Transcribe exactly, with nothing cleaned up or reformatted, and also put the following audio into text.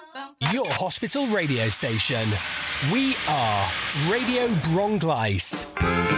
Your hospital radio station. We are Radio Bronglice.